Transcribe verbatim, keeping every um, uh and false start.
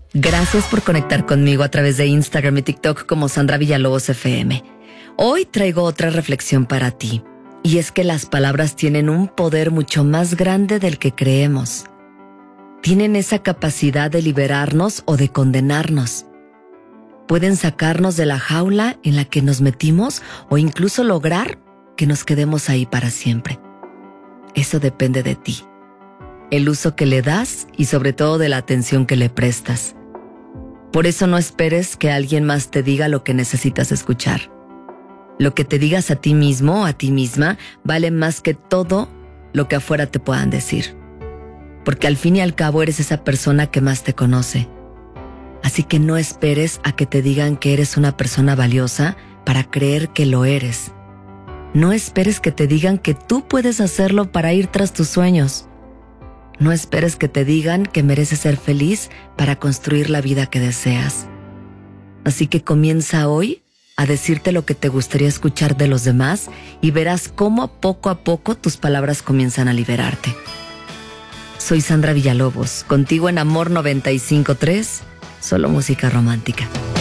Gracias por conectar conmigo a través de Instagram y TikTok como Sandra Villalobos F M. Hoy traigo otra reflexión para ti, y es que las palabras tienen un poder mucho más grande del que creemos. Tienen esa capacidad de liberarnos o de condenarnos. Pueden sacarnos de la jaula en la que nos metimos o incluso lograr que nos quedemos ahí para siempre. Eso depende de ti, el uso que le das y sobre todo de la atención que le prestas. Por eso no esperes que alguien más te diga lo que necesitas escuchar. Lo que te digas a ti mismo o a ti misma vale más que todo lo que afuera te puedan decir. Porque al fin y al cabo eres esa persona que más te conoce. Así que no esperes a que te digan que eres una persona valiosa para creer que lo eres. No esperes que te digan que tú puedes hacerlo para ir tras tus sueños. No esperes que te digan que mereces ser feliz para construir la vida que deseas. Así que comienza hoy a decirte lo que te gustaría escuchar de los demás y verás cómo poco a poco tus palabras comienzan a liberarte. Soy Sandra Villalobos, contigo en Amor noventa y cinco punto tres, solo música romántica.